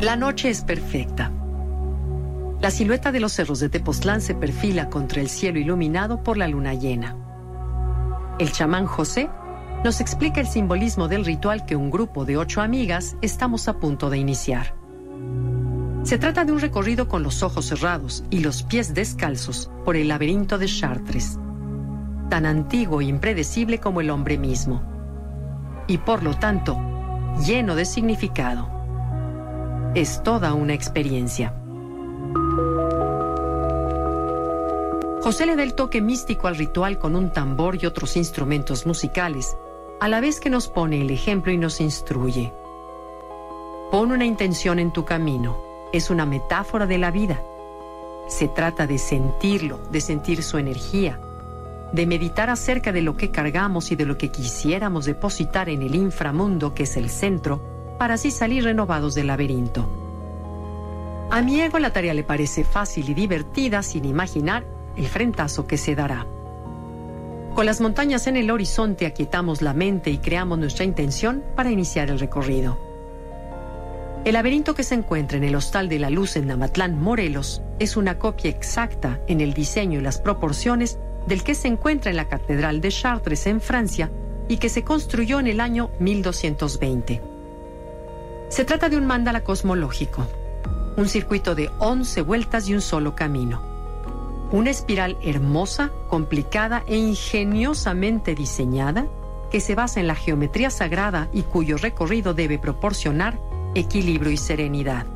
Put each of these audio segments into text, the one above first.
La noche es perfecta. La silueta de los cerros de Tepoztlán se perfila contra el cielo iluminado por la luna llena. El chamán José nos explica el simbolismo del ritual que un grupo de 8 amigas estamos a punto de iniciar. Se trata de un recorrido con los ojos cerrados y los pies descalzos por el laberinto de Chartres, tan antiguo e impredecible como el hombre mismo, y por lo tanto, lleno de significado. Es toda una experiencia. José le da el toque místico al ritual con un tambor y otros instrumentos musicales, a la vez que nos pone el ejemplo y nos instruye. Pon una intención en tu camino. Es una metáfora de la vida. Se trata de sentirlo, de sentir su energía, de meditar acerca de lo que cargamos y de lo que quisiéramos depositar en el inframundo, que es el centro, para así salir renovados del laberinto. A mi ego la tarea le parece fácil y divertida sin imaginar el frentazo que se dará. Con las montañas en el horizonte aquietamos la mente y creamos nuestra intención para iniciar el recorrido. El laberinto que se encuentra en el Hostal de la Luz en Namatlán, Morelos, es una copia exacta en el diseño y las proporciones del que se encuentra en la Catedral de Chartres en Francia y que se construyó en el año 1220. Se trata de un mandala cosmológico, un circuito de 11 vueltas y un solo camino. Una espiral hermosa, complicada e ingeniosamente diseñada que se basa en la geometría sagrada y cuyo recorrido debe proporcionar equilibrio y serenidad.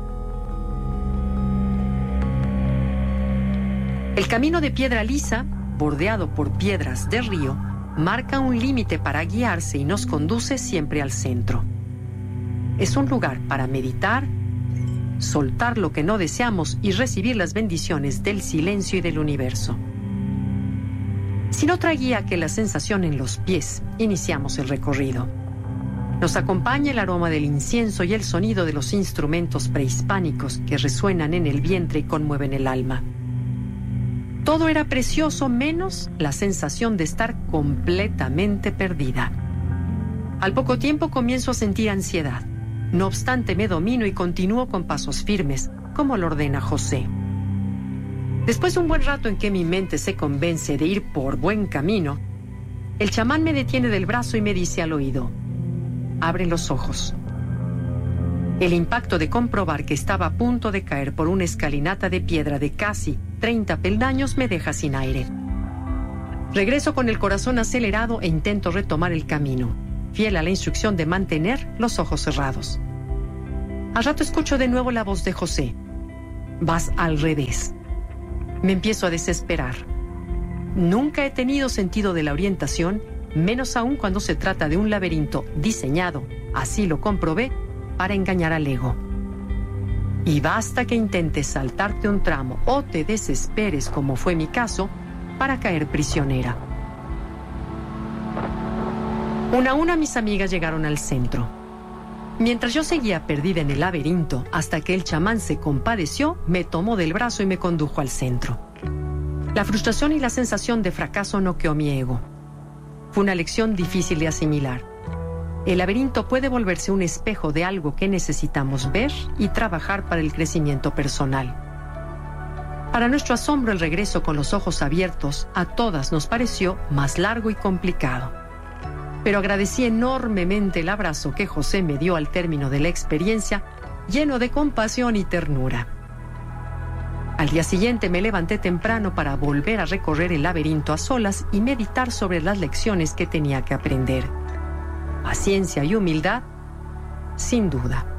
El camino de piedra lisa, bordeado por piedras de río, marca un límite para guiarse y nos conduce siempre al centro. Es un lugar para meditar, soltar lo que no deseamos y recibir las bendiciones del silencio y del universo. Sin otra guía que la sensación en los pies, iniciamos el recorrido. Nos acompaña el aroma del incienso y el sonido de los instrumentos prehispánicos que resuenan en el vientre y conmueven el alma. Todo era precioso menos la sensación de estar completamente perdida. Al poco tiempo comienzo a sentir ansiedad. No obstante, me domino y continúo con pasos firmes, como lo ordena José. Después de un buen rato en que mi mente se convence de ir por buen camino, el chamán me detiene del brazo y me dice al oído: abre los ojos. El impacto de comprobar que estaba a punto de caer por una escalinata de piedra de casi 30 peldaños me deja sin aire. Regreso con el corazón acelerado e intento retomar el camino, fiel a la instrucción de mantener los ojos cerrados. Al rato escucho de nuevo la voz de José: vas al revés. Me empiezo a desesperar. Nunca he tenido sentido de la orientación, menos aún cuando se trata de un laberinto diseñado, así lo comprobé, para engañar al ego. Y basta que intentes saltarte un tramo o te desesperes, como fue mi caso, para caer prisionera. Una a una mis amigas llegaron al centro. Mientras yo seguía perdida en el laberinto, hasta que el chamán se compadeció, me tomó del brazo y me condujo al centro. La frustración y la sensación de fracaso noqueó mi ego. Fue una lección difícil de asimilar. El laberinto puede volverse un espejo de algo que necesitamos ver y trabajar para el crecimiento personal. Para nuestro asombro, el regreso con los ojos abiertos a todas nos pareció más largo y complicado. Pero agradecí enormemente el abrazo que José me dio al término de la experiencia, lleno de compasión y ternura. Al día siguiente me levanté temprano para volver a recorrer el laberinto a solas y meditar sobre las lecciones que tenía que aprender. Paciencia y humildad, sin duda.